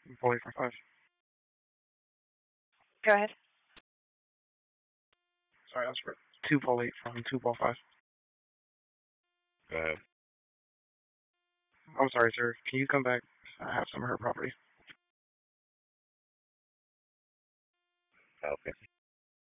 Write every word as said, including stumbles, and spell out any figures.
Employee from five. Go ahead. Sorry, that's for two ball eight from two ball five. Go ahead. I'm sorry, sir. Can you come back? I have some of her property. Okay.